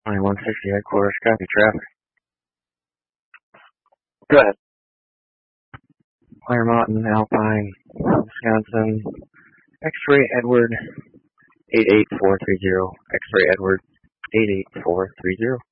Line 160 headquarters, copy traffic. Go ahead. Claremont, Alpine, Wisconsin, X-ray Edward 88430, X-ray Edward 88430.